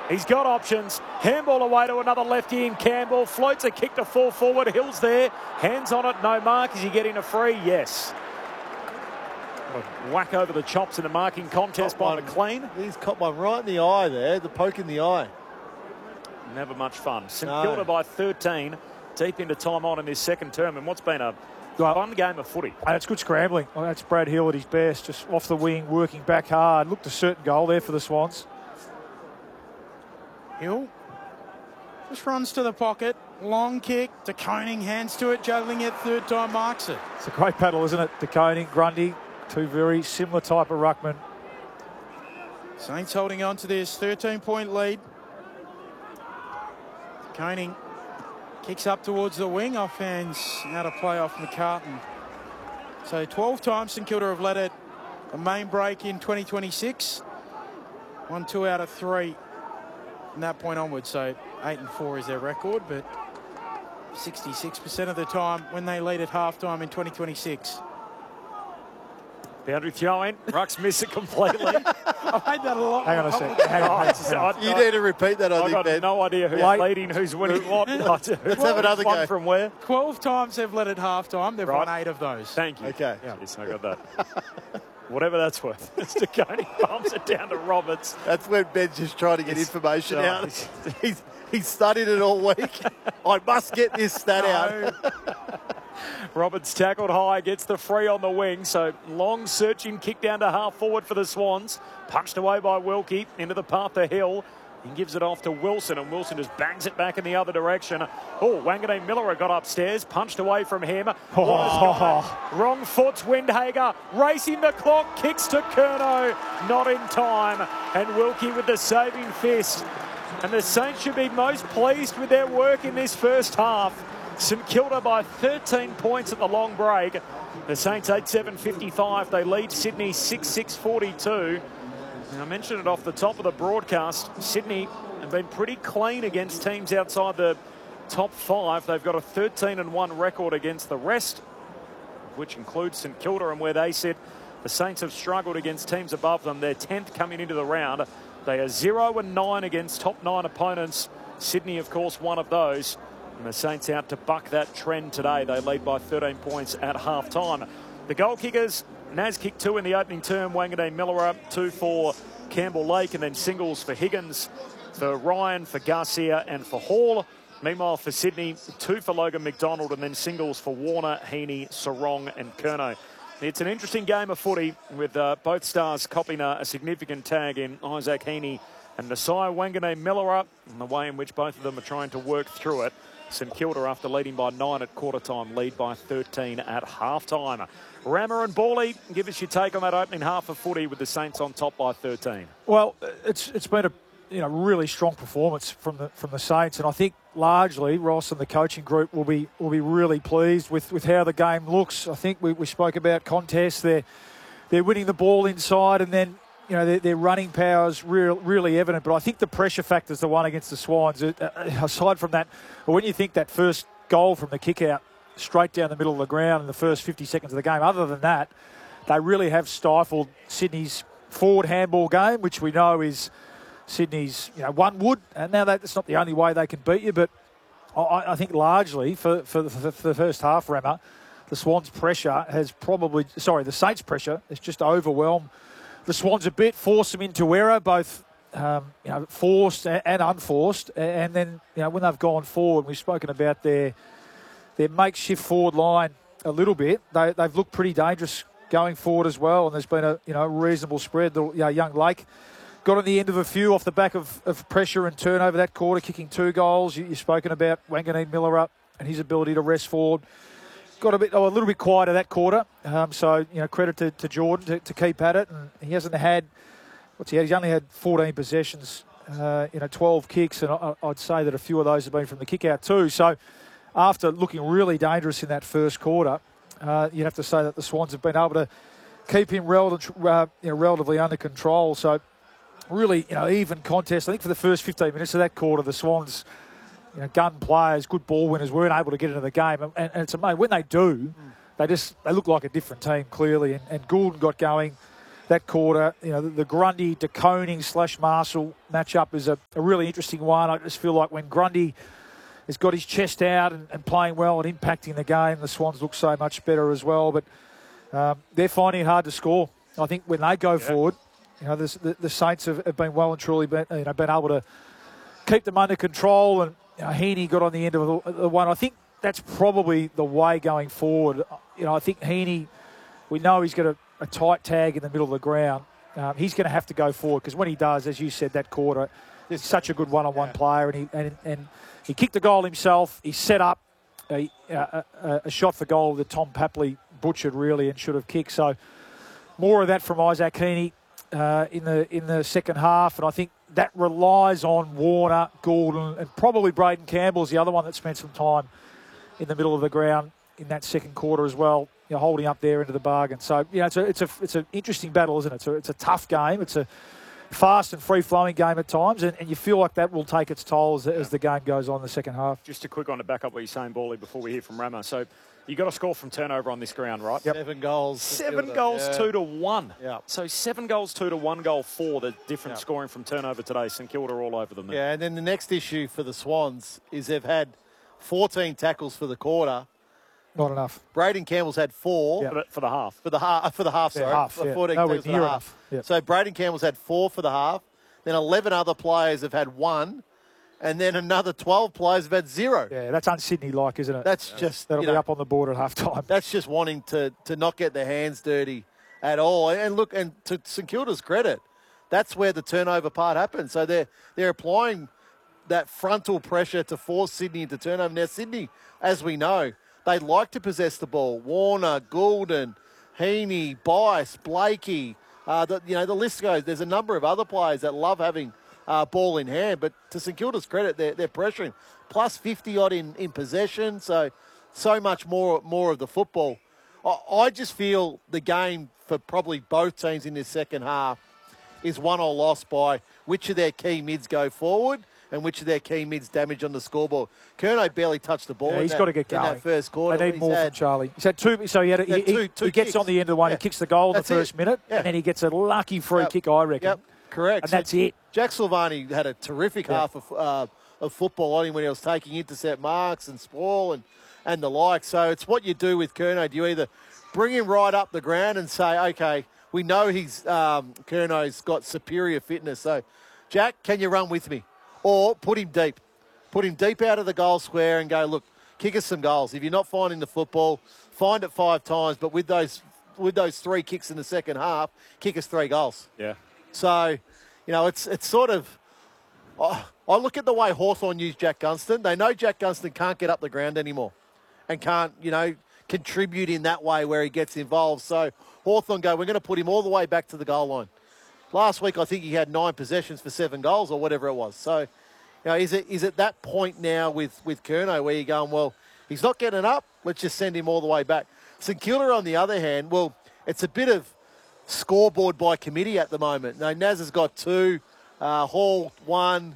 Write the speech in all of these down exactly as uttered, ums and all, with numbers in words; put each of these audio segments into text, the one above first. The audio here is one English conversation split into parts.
He's got options. Handball away to another lefty in Campbell. Floats a kick to full forward. Hill's there. Hands on it. No mark. Is he getting a free? Yes. A whack over the chops in the marking contest by McLean. He's caught one right in the eye there. The poke in the eye. Never much fun. St No. Kilda by thirteen. Deep into time on in this second term. And what's been a Well, fun game of footy. And it's good scrambling. Well, that's Brad Hill at his best, just off the wing, working back hard. Looked a certain goal there for the Swans. Hill just runs to the pocket. Long kick. De Koning hands to it, juggling it. Third time marks it. It's a great battle, isn't it? De Koning, Grundy, two very similar type of ruckman. Saints holding on to this thirteen-point lead. De Koning kicks up towards the wing. Off hands. Out of play off McCartan. So twelve times St Kilda have led it a main break in twenty twenty-six. One, two out of three from that point onwards. So eight and four is their record, but sixty-six percent of the time when they lead at halftime in twenty twenty-six. Boundary throw in. Rucks miss it completely. I've made that a lot. Hang on a second. Hang on, hang on. I- You I- need to repeat that, I I've think, got Ben. no idea who's Wait. leading, who's winning what. Let's have another one go. from where? twelve times they've led at halftime. They've Right. won eight of those. Thank you. Okay. Yeah. Yes, I got that. Whatever that's worth. Mister Coney bumps it down to Roberts. That's when Ben's just trying to get It's- information no, out. it's- He's, he's studied it all week. I must get this stat out. Roberts tackled high, gets the free on the wing. So long searching kick down to half forward for the Swans. Punched away by Wilkie into the path to Hill. He gives it off to Wilson, and Wilson just bangs it back in the other direction. Oh, Wanganeen Miller got upstairs, punched away from him. Oh. Wrong foot's Windhager, racing the clock, kicks to Curnow, not in time. And Wilkie with the saving fist. And the Saints should be most pleased with their work in this first half. St Kilda by thirteen points at the long break. The Saints eight seven fifty-five. They lead Sydney six six forty-two. And I mentioned it off the top of the broadcast. Sydney have been pretty clean against teams outside the top five. They've got a thirteen and one record against the rest, which includes St Kilda, and where they sit, the Saints have struggled against teams above them. They're tenth coming into the round. They are zero and nine against top nine opponents. Sydney, of course, one of those. And the Saints out to buck that trend today. They lead by thirteen points at half-time. The goal kickers, Naz kicked two in the opening term. Wanganeen Miller up, two for Campbell Lake, and then singles for Higgins, for Ryan, for Garcia and for Hall. Meanwhile, for Sydney, two for Logan McDonald, and then singles for Warner, Heaney, Sarong and Curnow. It's an interesting game of footy with uh, both stars copying a, a significant tag in Isaac Heaney and Nasiah Wanganeen Miller up, and the way in which both of them are trying to work through it. St Kilda, after leading by nine at quarter time, lead by thirteen at half time. Rammer and Bawley, give us your take on that opening half of footy with the Saints on top by thirteen. Well, it's it's been a you know really strong performance from the from the Saints, and I think largely Ross and the coaching group will be will be really pleased with, with how the game looks. I think we, we spoke about contests. They're they're winning the ball inside, and then you know their, their running power is real, really evident. But I think the pressure factor is the one against the Swans. Uh, aside from that, when you think that first goal from the kick out straight down the middle of the ground in the first fifty seconds of the game, other than that, they really have stifled Sydney's forward handball game, which we know is Sydney's, you know, one wood. And now that's not the only way they can beat you, but I, I think largely for, for, the, for the first half, Rammer, the Swans' pressure has probably, sorry, the Saints' pressure has just overwhelmed the Swans a bit, forced them into error, both um, you know, forced and, and unforced. And then, you know, when they've gone forward, we've spoken about their their makeshift forward line a little bit. They, they've looked pretty dangerous going forward as well, and there's been a you know reasonable spread. The you know, young Lake got on the end of a few off the back of, of pressure and turnover that quarter, kicking two goals. You, you've spoken about Wanganeen Miller up and his ability to rest forward. Got a bit, oh, a little bit quieter that quarter. Um, so you know, credit to, to Jordan to, to keep at it. And he hasn't had what's he had? He's only had fourteen possessions, uh, you know, twelve kicks, and I, I'd say that a few of those have been from the kick out too. So after looking really dangerous in that first quarter, uh, you'd have to say that the Swans have been able to keep him relative, uh, you know, relatively under control. So really, you know, even contest. I think for the first fifteen minutes of that quarter, the Swans, you know, gun players, good ball winners, weren't able to get into the game. And, and it's amazing when they do, they just they look like a different team clearly. And, and Goulden got going that quarter. You know, the, the Grundy, De Koning slash Marshall matchup is a, a really interesting one. I just feel like when Grundy has got his chest out and, and playing well and impacting the game, the Swans look so much better as well. But um, they're finding it hard to score. I think when they go yeah. forward, you know, this, the, the Saints have, have been well and truly been, you know, been able to keep them under control. And you know, Heaney got on the end of the, the one. I think that's probably the way going forward. You know, I think Heaney, we know he's got a, a tight tag in the middle of the ground. Um, he's going to have to go forward because when he does, as you said, that quarter, he's such a good one-on-one yeah. player, and he and, and he kicked the goal himself. He set up a, a, a, a shot for goal that Tom Papley butchered really and should have kicked. So more of that from Isaac Heaney uh, in the in the second half, and I think that relies on Warner, Gordon, and probably Braden Campbell's the other one that spent some time in the middle of the ground in that second quarter as well, you know, holding up there into the bargain. So, you know, it's a it's a it's an interesting battle, isn't it? It's a, it's a tough game. It's a fast and free-flowing game at times, and, and you feel like that will take its toll as, as the game goes on in the second half. Just a quick one to back up what you're saying, Bally, before we hear from Rama. So you got a score from turnover on this ground, right? Yep. Seven goals. Seven goals, yeah. two to one. Yeah. So seven goals, two to one goal, four. The different yeah. scoring from turnover today. St Kilda all over them. There. Yeah, and then the next issue for the Swans is they've had fourteen tackles for the quarter. Not enough. Braden Campbell's had four yeah. for, the, for the half. For the half, for the half. Yeah, sorry, half, for yeah. fourteen no, tackles for the half. Yeah. So Braden Campbell's had four for the half. Then eleven other players have had one, and then another twelve players have had zero. Yeah, that's un-Sydney-like, isn't it? That's yeah. just that'll you be know, up on the board at half time. That's just wanting to to not get their hands dirty at all. And look, and to St Kilda's credit, that's where the turnover part happens. So they're they're applying that frontal pressure to force Sydney into turnover. Now Sydney, as we know, they like to possess the ball. Warner, Goulden, Heaney, Bice, Blakey. Uh, the, you know, the list goes. There's a number of other players that love having uh, ball in hand, but to St Kilda's credit, they're, they're pressuring. Plus fifty odd in, in possession, so so much more more of the football. I, I just feel the game for probably both teams in this second half is won or lost by which of their key mids go forward and which of their key mids damage on the scoreboard. Curnow barely touched the ball. Yeah, he's that, got to get going. In that first quarter. They need He's more had, from Charlie. He's had two, so he, had a, he, two, he, two he gets kicks. on the end of the one, yeah. he kicks the goal in That's the first it. minute, yeah. and then he gets a lucky free yep. kick, I reckon. Yep, correct. And that's so it. Jack Silvani had a terrific yeah. half of, uh, of football on him when he was taking intercept marks and sprawl and, and the like. So it's what you do with Curnow. Do you either bring him right up the ground and say, okay, we know he's um, Curnow's got superior fitness, so Jack, can you run with me? Or put him deep. Put him deep out of the goal square and go, look, kick us some goals. If you're not finding the football, find it five times, but with those with those three kicks in the second half, kick us three goals. Yeah. So, you know, it's it's sort of... Oh, I look at the way Hawthorn used Jack Gunston. They know Jack Gunston can't get up the ground anymore and can't, you know, contribute in that way where he gets involved. So Hawthorn go, we're going to put him all the way back to the goal line. Last week, I think he had nine possessions for seven goals or whatever it was. So, you know, is it is it that point now with, with Curnow where you're going, well, he's not getting up, let's just send him all the way back. St Kilda, on the other hand, well, it's a bit of scoreboard by committee at the moment. Now, Naz has got two, uh, Hall one,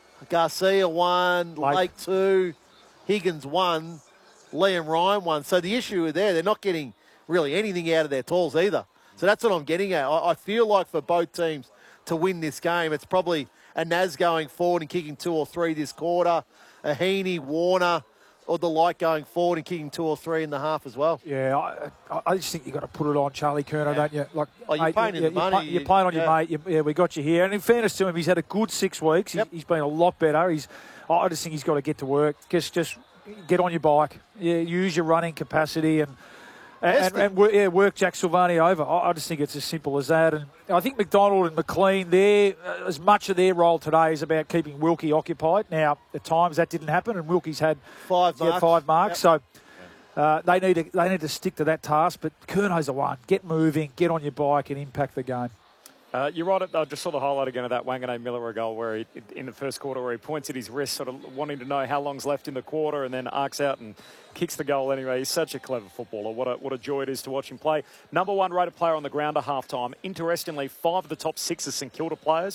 Garcia one, Lake. Lake two, Higgins one, Liam Ryan one. So the issue there, they're not getting really anything out of their talls either. So that's what I'm getting at. I, I feel like for both teams to win this game, it's probably a Naz going forward and kicking two or three this quarter, a Heaney, Warner, or the like going forward and kicking two or three in the half as well. Yeah, I, I just think you've got to put it on Charlie Curnow, yeah. don't you? Like, oh, you're mate, paying you, him the you're, money. You're playing on yeah. your mate. You, yeah, we got you here. And in fairness to him, he's had a good six weeks. Yep. He's, he's been a lot better. He's. I just think he's got to get to work. Just, just get on your bike. Yeah, use your running capacity and. And, and, and work, yeah, work Jack Silvani over. I, I just think it's as simple as that. And I think McDonald and McLean, there, uh, as much of their role today is about keeping Wilkie occupied. Now, at times that didn't happen, and Wilkie's had five marks. Yeah, five marks. Yep. So uh, they need to they need to stick to that task. But Curnow's the one. Get moving, get on your bike, and impact the game. Uh, you're right. I just saw the highlight again of that Wanganeen Miller goal where he, in the first quarter, where he points at his wrist, sort of wanting to know how long's left in the quarter, and then arcs out and kicks the goal anyway. He's such a clever footballer. What a what a joy it is to watch him play. Number one rated player on the ground at halftime. Interestingly, five of the top six are St Kilda players.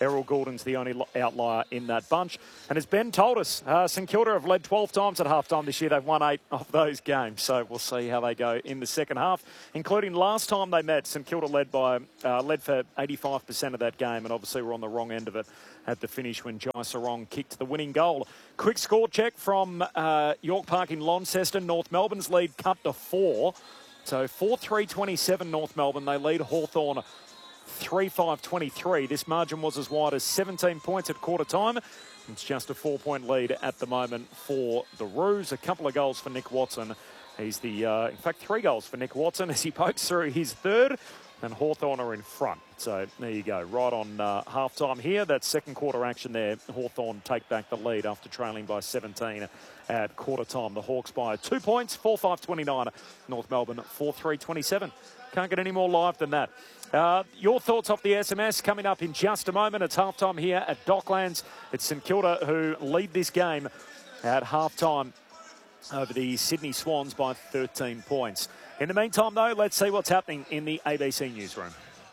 Errol Gordon's the only outlier in that bunch. And as Ben told us, uh, St Kilda have led twelve times at halftime this year. They've won eight of those games. So we'll see how they go in the second half, including last time they met. St Kilda led by uh, led for eighty-five percent of that game, and obviously we're on the wrong end of it at the finish when Jai Sarong kicked the winning goal. Quick score check from uh, York Park in Launceston. North Melbourne's lead cut to four. So four three twenty-seven North Melbourne. They lead Hawthorn three five twenty-three. This margin was as wide as seventeen points at quarter time. It's just a four-point lead at the moment for the Roos. A couple of goals for Nick Watson. He's the, uh, in fact, three goals for Nick Watson as he pokes through his third. And Hawthorn are in front. So there you go, right on uh, half-time here. That second quarter action there, Hawthorn take back the lead after trailing by seventeen at quarter time. The Hawks by two points, four five twenty-nine. North Melbourne, four three twenty-seven. Can't get any more live than that. Uh, your thoughts off the S M S coming up in just a moment. It's half-time here at Docklands. It's St Kilda who lead this game at half-time over the Sydney Swans by thirteen points. In the meantime, though, let's see what's happening in the A B C newsroom.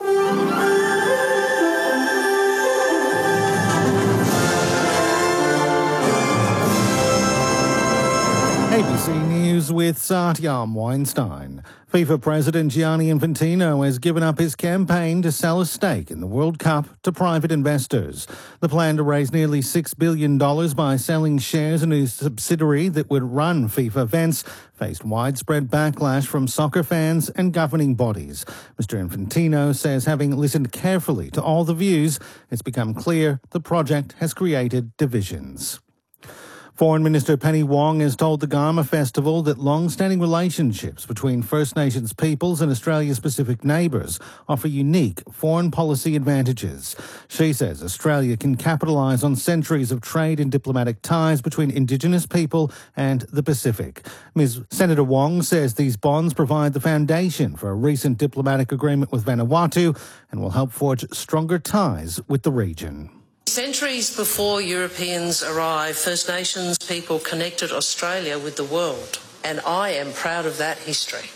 A B C News with Satyam Weinstein. FIFA President Gianni Infantino has given up his campaign to sell a stake in the World Cup to private investors. The plan to raise nearly six billion dollars by selling shares in his subsidiary that would run FIFA events faced widespread backlash from soccer fans and governing bodies. Mister Infantino says, having listened carefully to all the views, it's become clear the project has created divisions. Foreign Minister Penny Wong has told the Garma Festival that long-standing relationships between First Nations peoples and Australia's Pacific neighbours offer unique foreign policy advantages. She says Australia can capitalise on centuries of trade and diplomatic ties between Indigenous people and the Pacific. Miz Senator Wong says these bonds provide the foundation for a recent diplomatic agreement with Vanuatu and will help forge stronger ties with the region. Centuries before Europeans arrived, First Nations people connected Australia with the world, and I am proud of that history.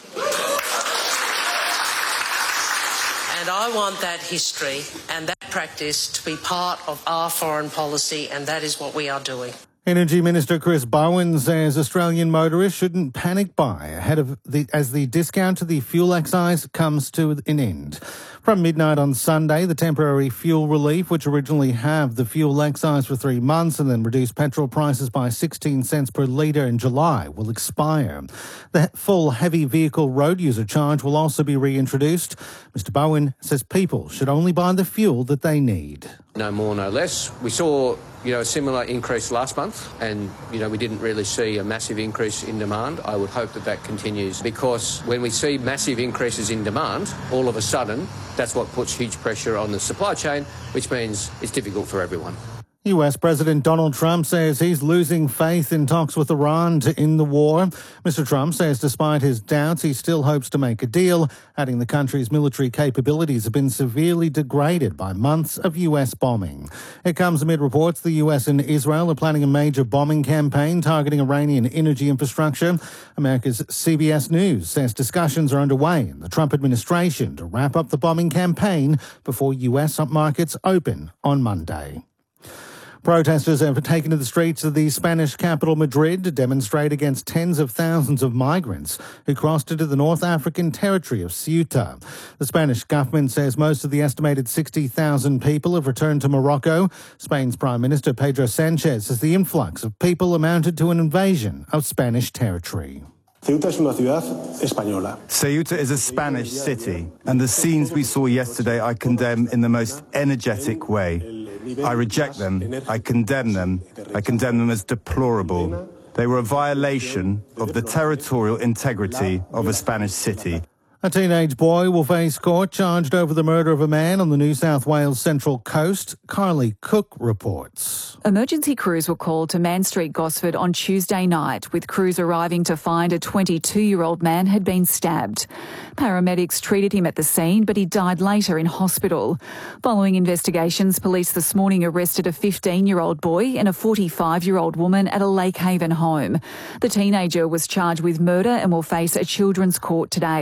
And I want that history and that practice to be part of our foreign policy, and that is what we are doing. Energy Minister Chris Bowen says Australian motorists shouldn't panic buy ahead of the as the discount to the fuel excise comes to an end. From midnight on Sunday, the temporary fuel relief, which originally halved the fuel excise for three months and then reduced petrol prices by sixteen cents per litre in July, will expire. The full heavy vehicle road user charge will also be reintroduced. Mister Bowen says people should only buy the fuel that they need. No more, no less. We saw, you know, a similar increase last month and, you know, we didn't really see a massive increase in demand. I would hope that that continues because when we see massive increases in demand, all of a sudden, that's what puts huge pressure on the supply chain, which means it's difficult for everyone. U S President Donald Trump says he's losing faith in talks with Iran to end the war. Mister Trump says despite his doubts, he still hopes to make a deal, adding the country's military capabilities have been severely degraded by months of U S bombing. It comes amid reports the U S and Israel are planning a major bombing campaign targeting Iranian energy infrastructure. America's C B S News says discussions are underway in the Trump administration to wrap up the bombing campaign before U S markets open on Monday. Protesters have taken to the streets of the Spanish capital Madrid to demonstrate against tens of thousands of migrants who crossed into the North African territory of Ceuta. The Spanish government says most of the estimated sixty thousand people have returned to Morocco. Spain's Prime Minister Pedro Sanchez says the influx of people amounted to an invasion of Spanish territory. Ceuta es una ciudad española. Ceuta is a Spanish city, and the scenes we saw yesterday I condemn in the most energetic way. I reject them, I condemn them, I condemn them as deplorable. They were a violation of the territorial integrity of a Spanish city. A teenage boy will face court charged over the murder of a man on the New South Wales Central Coast. Carly Cook reports. Emergency crews were called to Man Street, Gosford on Tuesday night, with crews arriving to find a twenty-two-year-old man had been stabbed. Paramedics treated him at the scene, but he died later in hospital. Following investigations, police this morning arrested a fifteen-year-old boy and a forty-five-year-old woman at a Lake Haven home. The teenager was charged with murder and will face a children's court today.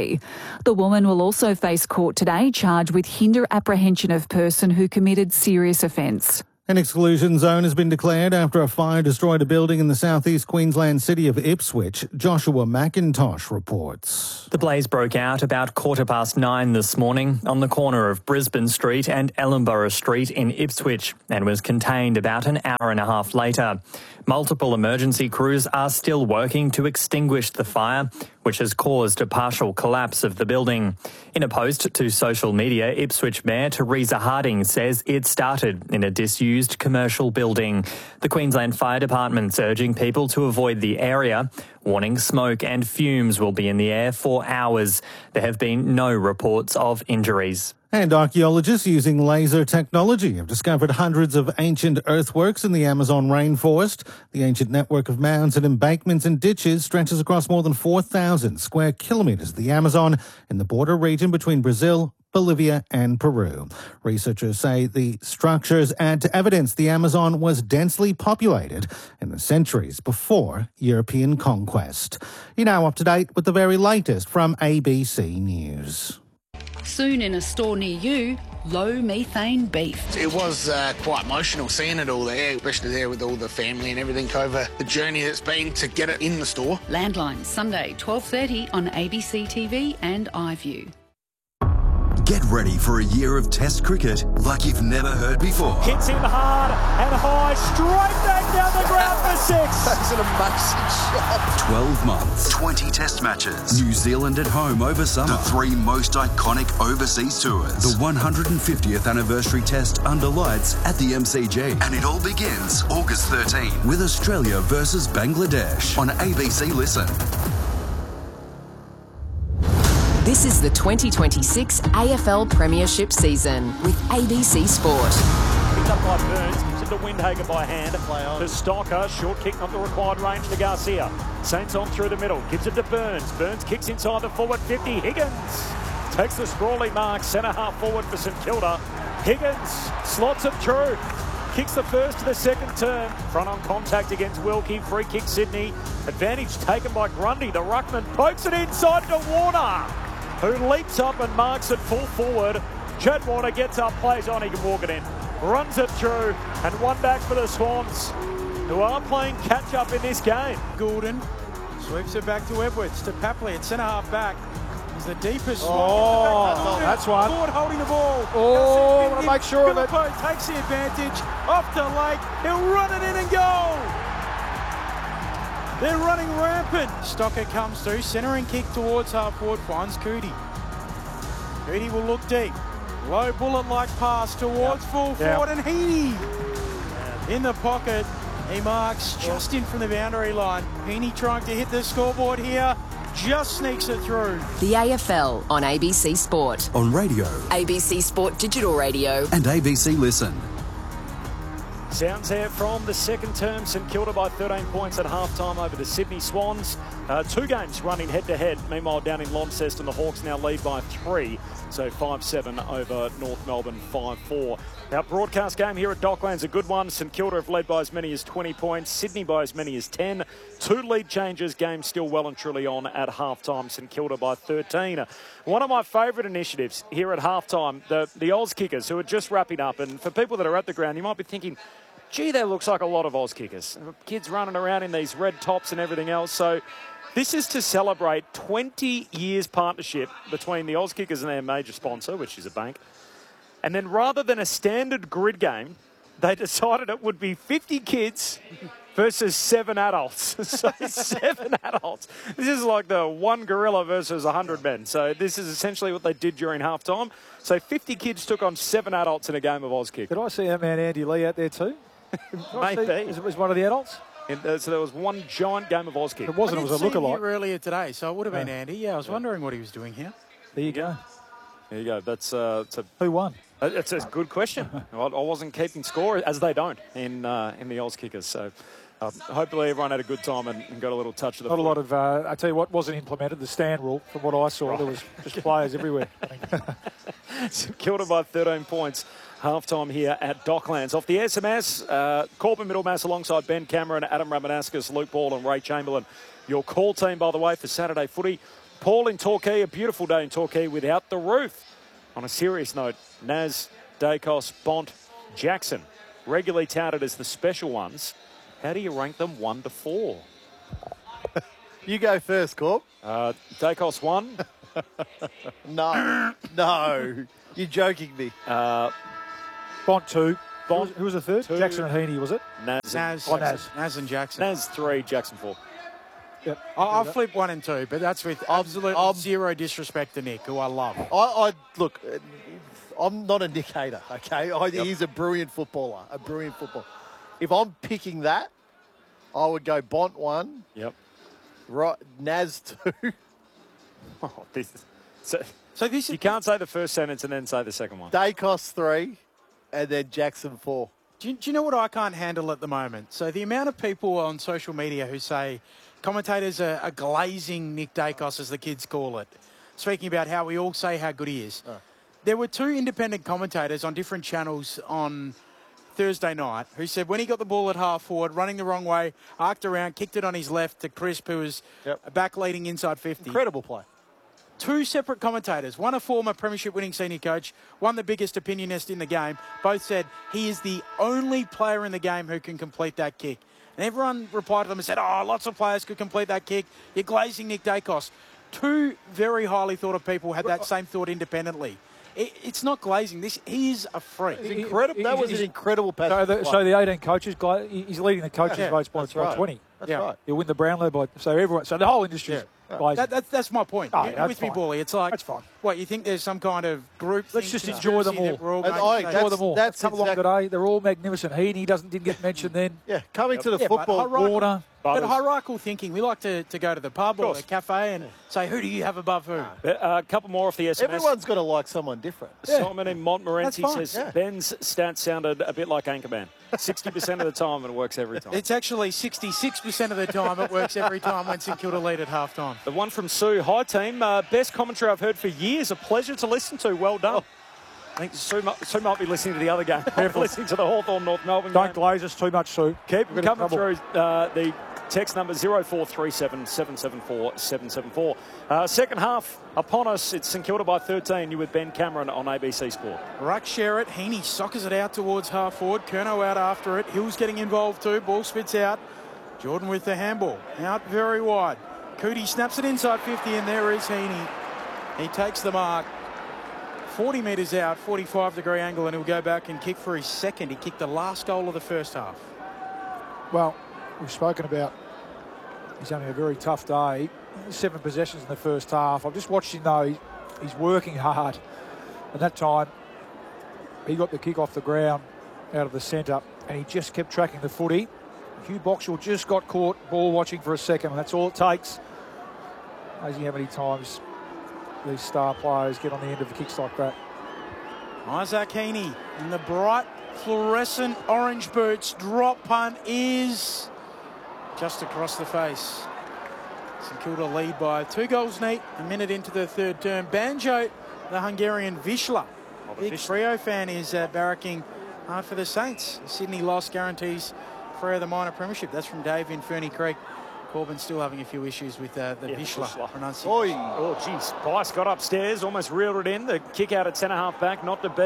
The woman will also face court today, charged with hinder apprehension of person who committed serious offence. An exclusion zone has been declared after a fire destroyed a building in the southeast Queensland city of Ipswich. Joshua McIntosh reports. The blaze broke out about quarter past nine this morning on the corner of Brisbane Street and Ellenborough Street in Ipswich and was contained about an hour and a half later. Multiple emergency crews are still working to extinguish the fire, which has caused a partial collapse of the building. In a post to social media, Ipswich Mayor Teresa Harding says it started in a disused commercial building. The Queensland Fire Department's urging people to avoid the area, warning smoke and fumes will be in the air for hours. There have been no reports of injuries. And archaeologists using laser technology have discovered hundreds of ancient earthworks in the Amazon rainforest. The ancient network of mounds and embankments and ditches stretches across more than four thousand square kilometres of the Amazon in the border region between Brazil, Bolivia and Peru. Researchers say the structures add to evidence the Amazon was densely populated in the centuries before European conquest. You're now up to date with the very latest from A B C News. Soon in a store near you, low methane beef. It was uh, quite emotional seeing it all there, especially there with all the family and everything over the journey that's been to get it in the store. Landline, Sunday, twelve thirty on A B C T V and iView. Get ready for a year of Test cricket like you've never heard before. Hits him hard and high, straight back down the ground for six. That's an amazing shot. twelve months, twenty Test matches. New Zealand at home over summer. The three most iconic overseas tours. The one hundred fiftieth anniversary Test under lights at the M C G. And it all begins August thirteenth with Australia versus Bangladesh on A B C Listen. This is the twenty twenty-six A F L Premiership season with A B C Sport. Picked up by Burns, gives it to Windhager by hand. To Stocker, short kick not the required range to Garcia. Saints on through the middle, gives it to Burns. Burns kicks inside the forward fifty. Higgins takes the sprawly mark, centre half forward for St Kilda. Higgins slots it through. Kicks the first to the second term. Front on contact against Wilkie. Free kick Sydney. Advantage taken by Grundy. The ruckman pokes it inside to Warner, who leaps up and marks it full forward. Chad Warner gets up, plays on, he can walk it in. Runs it through, and one back for the Swans, who are playing catch-up in this game. Goulden sweeps it back to Edwards, to Papley at centre-half back. He's the deepest. Oh, that's one. Ford holding the ball. Oh, I want to make sure of it. Philippou takes the advantage, off to Lake. He'll run it in and go. They're running rampant. Stocker comes through, centering kick towards half forward, finds Cootie. Cootie will look deep. Low bullet-like pass towards yep. full yep. forward, and Heaney in the pocket. He marks just in from the boundary line. Heaney trying to hit the scoreboard here, just sneaks it through. The A F L on A B C Sport. On radio. A B C Sport Digital Radio. And A B C Listen. Sounds there from the second term. St Kilda by thirteen points at half-time over the Sydney Swans. Uh, two games running head-to-head. Meanwhile, down in Launceston, the Hawks now lead by three. So five seven over North Melbourne, five four. Our broadcast game here at Docklands, a good one. St Kilda have led by as many as twenty points. Sydney by as many as ten. Two lead changes. Game still well and truly on at half-time. St Kilda by thirteen. One of my favourite initiatives here at half-time, the, the Oz Kickers, who are just wrapping up. And for people that are at the ground, you might be thinking, gee, there looks like a lot of Oz Kickers. Kids running around in these red tops and everything else. So this is to celebrate twenty years partnership between the Oz Kickers and their major sponsor, which is a bank. And then rather than a standard grid game, they decided it would be fifty kids versus seven adults. So seven adults. This is like the one gorilla versus one hundred men. So this is essentially what they did during halftime. So fifty kids took on seven adults in a game of Oz Kick. Did I see our man Andy Lee out there too? Maybe. Was, was one of the adults? And, uh, so there was one giant game of Oz Kick. It wasn't, I it was a lookalike. earlier today, so it would have been yeah. Andy. Yeah, I was yeah. wondering what he was doing here. There you go. There you go. That's uh, it's a, Who won? It's a good question. I wasn't keeping score, as they don't in uh, in the Oz Kickers. So uh, hopefully everyone had a good time and, and got a little touch of the Not foot. a lot of, uh, I tell you what wasn't implemented, the stand rule. From what I saw, right. There was just players everywhere. St Kilda by thirteen points. Half-time here at Docklands. Off the S M S, uh, Corbin Middlemass alongside Ben Cameron, Adam Ramanaskas, Luke Ball and Ray Chamberlain. Your call team, by the way, for Saturday footy. Paul in Torquay, a beautiful day in Torquay without the roof. On a serious note, Naz, Dacos, Bont, Jackson, regularly touted as the special ones. How do you rank them one to four? You go first, Corb. Uh, Dacos one. No, no. You're joking me. Uh, Bont two. Bont, who, was, who was the third? two. Jackson and Heaney, was it? Naz. Naz, Oh, Naz. Naz and Jackson. Naz three, Jackson four. Yep. I'll, I'll flip one and two, but that's with absolute I'm- zero disrespect to Nick, who I love. I, I look. uh, I'm not a Nick hater. Okay, I, Yep. he's a brilliant footballer. A brilliant footballer. If I'm picking that, I would go Bont one, Yep. right, Naz two, Oh, this is, so, So this you is, can't say the first sentence and then say the second one. Dacos three, and then Jackson four. do you, do you know what I can't handle at the moment? So the amount of people on social media who say commentators are, are glazing Nick Dacos, as the kids call it, speaking about how we all say how good he is. Oh. There were two independent commentators on different channels on Thursday night who said when he got the ball at half forward, running the wrong way, arced around, kicked it on his left to Crisp, who was Yep. back leading inside fifty. Incredible play. Two separate commentators, one a former premiership winning senior coach, one the biggest opinionist in the game, both said he is the only player in the game who can complete that kick. And everyone replied to them and said, oh, lots of players could complete that kick. You're glazing Nick Dacos. Two very highly thought of people had that same thought independently. It, it's not glazing. This He is a freak. It's incredible. That was an incredible pass. So the, so the eighteen coaches, gla- he's leading the coaches Yeah, votes by that's right. twenty. That's Yeah. right. He'll win the Brownlow by so everyone. So the whole industry is Yeah. glazing. That, that's, that's my point. Oh, You're that's with me, fine. Bally. It's like, That's fine. what, you think there's some kind of group Let's thing, just conspiracy enjoy them all. that we're all And going to I- say? Enjoy that's- them all. that's Come along exact- today. They're all magnificent. Heaney doesn't didn't get mentioned then. Yeah, coming to the Yeah, but football. hierarchical- Warner. But Butters. hierarchical thinking, we like to, to go to the pub or the cafe and say, who do you have above who? A uh, couple more off the S M S. Everyone's got to like someone different. Simon in Montmorency That's fine, says yeah. Ben's stats sounded a bit like Anchorman. sixty percent of the time and it works every time. It's actually sixty-six percent of the time it works every time when St Kilda lead at half time. The one from Sue. Hi, team. Uh, best commentary I've heard for years. A pleasure to listen to. Well done. I think Sue might, Sue might be listening to the other game. Careful. Listening to the Hawthorn North Melbourne Don't game. glaze us too much, Sue. Keep We're coming gonna through uh, the text number zero four three seven, seven seven four, seven seven four. Uh, second half upon us. It's St Kilda by thirteen. You with Ben Cameron on A B C Sport. Ruck share it. Heaney soccers it out towards half forward. Kerno out after it. Hill's getting involved too. Ball spits out. Jordan with the handball. Out very wide. Cootie snaps it inside fifty and there is Heaney. He takes the mark. forty metres out, forty-five degree angle, and he'll go back and kick for his second. He kicked the last goal of the first half. Well, we've spoken about he's having a very tough day. Seven possessions in the first half. I've just watched him though. He, he's working hard. At that time, he got the kick off the ground out of the centre, and he just kept tracking the footy. Hugh Boxall just got caught ball watching for a second, and that's all it takes. Amazing how many times these star players get on the end of kicks like that. Isaac Heaney in the bright fluorescent orange boots. Drop punt is just across the face. St Kilda lead by two goals neat, a minute into the third term. Banjo, the Hungarian Vizsla. Big Freo fan is uh, barracking hard for the Saints. Sydney loss guarantees Freo the minor premiership. That's from Dave in Ferny Creek. Corbyn's still having a few issues with uh, the Yeah, Vizsla Vizsla. pronunciation. Oi. Oh, geez. Price got upstairs, almost reeled it in. The kick out at centre half back, not to be.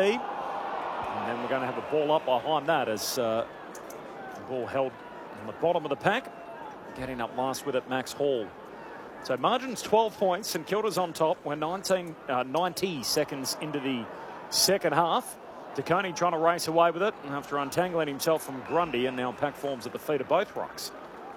And then we're going to have a ball up behind that as uh, the ball held on the bottom of the pack. Getting up last with it, Max Hall. So margin's twelve points. St Kilda's on top. We're nineteen, uh, ninety seconds into the second half. DeConey trying to race away with it after untangling himself from Grundy, and now pack forms at the feet of both rucks.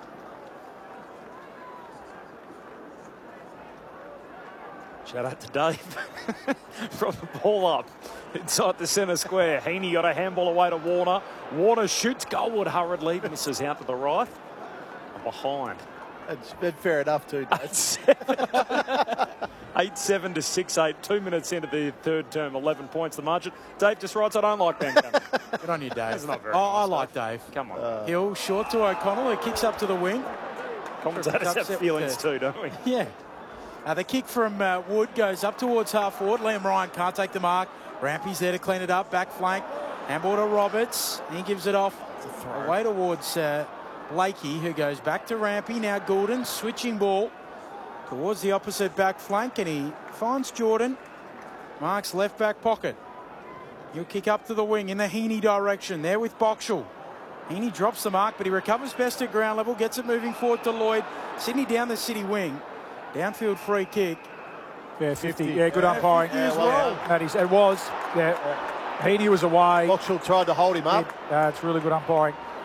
Shout out to Dave from the ball up inside the centre square. Heaney got a handball away to Warner. Warner shoots goalward hurriedly, misses out to the right. And behind. It's been fair enough too, Dave. eight seven to six eight. Two minutes into the third term, eleven points the margin. Dave just writes, I don't like Ben Cameron. Good on you, Dave. That's not very oh, nice, I like Dave. Come on. Uh, Hill short to O'Connell, who kicks up to the wing. Commentators have feelings too, don't we? Yeah. Uh, the kick from uh, Wood goes up towards half forward. Liam Ryan can't take the mark. Rampy's there to clean it up. Back flank. Handball to Roberts. He gives it off away towards uh, Blakey, who goes back to Rampy. Now Goulden switching ball towards the opposite back flank, and he finds Jordan. Marks left back pocket. He'll kick up to the wing in the Heaney direction. There with Boxall. Heaney drops the mark, but he recovers best at ground level, gets it moving forward to Lloyd. Sydney down the City wing. Downfield free kick. Yeah, fifty. Yeah, good umpiring. Yeah, fifty as well. That is, it was. Yeah, Heaney was away. Boxall tried to hold him up. Yeah, uh, it's really good umpiring.